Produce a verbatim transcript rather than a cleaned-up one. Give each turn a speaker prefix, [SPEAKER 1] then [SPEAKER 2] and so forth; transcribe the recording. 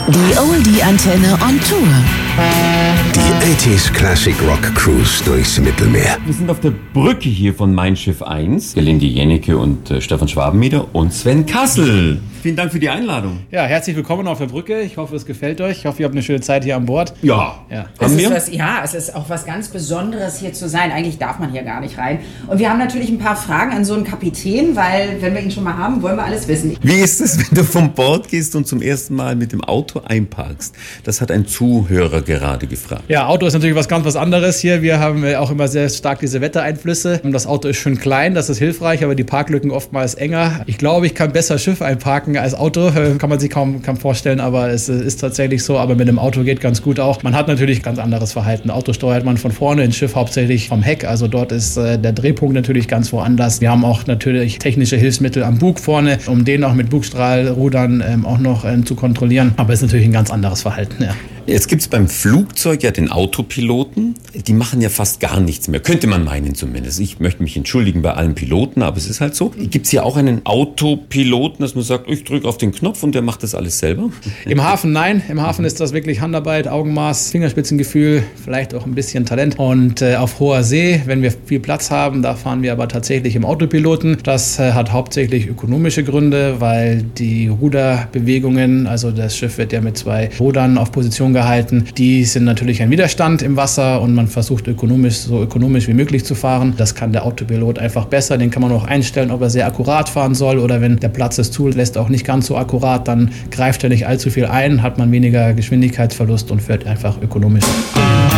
[SPEAKER 1] Die Oldie-Antenne on Tour.
[SPEAKER 2] Die achtziger Classic Rock Cruise durchs Mittelmeer.
[SPEAKER 3] Wir sind auf der Brücke hier von Mein Schiff eins. Gelinde Jennecke und äh, Stefan Schwabenmieder und Sven Kassel. Vielen Dank für die Einladung.
[SPEAKER 4] Ja, herzlich willkommen auf der Brücke. Ich hoffe, es gefällt euch. Ich hoffe, ihr habt eine schöne Zeit hier an Bord.
[SPEAKER 3] Ja.
[SPEAKER 4] ja.
[SPEAKER 5] Es
[SPEAKER 3] Haben
[SPEAKER 5] ist
[SPEAKER 3] wir?
[SPEAKER 5] was, ja, es ist auch was ganz Besonderes, hier zu sein. Eigentlich darf man hier gar nicht rein. Und wir haben natürlich ein paar Fragen an so einen Kapitän, weil, wenn wir ihn schon mal haben, wollen wir alles wissen.
[SPEAKER 3] Wie ist es, wenn du vom Bord gehst und zum ersten Mal mit dem Auto einparkst? Das hat ein Zuhörer gerade gefragt.
[SPEAKER 4] Ja, Auto ist natürlich was ganz was anderes hier. Wir haben äh, auch immer sehr stark diese Wettereinflüsse. Das Auto ist schön klein, das ist hilfreich, aber die Parklücken oftmals enger. Ich glaube, ich kann besser Schiff einparken als Auto. Äh, kann man sich kaum, kaum vorstellen, aber es äh, ist tatsächlich so. Aber mit dem Auto geht ganz gut auch. Man hat natürlich ganz anderes Verhalten. Auto steuert man von vorne, ins Schiff hauptsächlich vom Heck. Also dort ist äh, der Drehpunkt natürlich ganz woanders. Wir haben auch natürlich technische Hilfsmittel am Bug vorne, um den auch mit Bugstrahlrudern ähm, auch noch ähm, zu kontrollieren. Aber es ist natürlich ein ganz anderes Verhalten, ja.
[SPEAKER 3] Jetzt gibt es beim Flugzeug ja den Autopiloten. Die machen ja fast gar nichts mehr. Könnte man meinen zumindest. Ich möchte mich entschuldigen bei allen Piloten, aber es ist halt so. Gibt es hier auch einen Autopiloten, dass man sagt, ich drücke auf den Knopf und der macht das alles selber?
[SPEAKER 4] Im Hafen nein. Im Hafen ist das wirklich Handarbeit, Augenmaß, Fingerspitzengefühl, vielleicht auch ein bisschen Talent. Und äh, auf hoher See, wenn wir viel Platz haben, da fahren wir aber tatsächlich im Autopiloten. Das äh, hat hauptsächlich ökonomische Gründe, weil die Ruderbewegungen, also das Schiff wird ja mit zwei Rudern auf Position gehalten. Die sind natürlich ein Widerstand im Wasser und man versucht ökonomisch, so ökonomisch wie möglich zu fahren. Das kann der Autopilot einfach besser. Den kann man auch einstellen, ob er sehr akkurat fahren soll oder wenn der Platz es zulässt, auch nicht ganz so akkurat. Dann greift er nicht allzu viel ein, hat man weniger Geschwindigkeitsverlust und fährt einfach ökonomischer.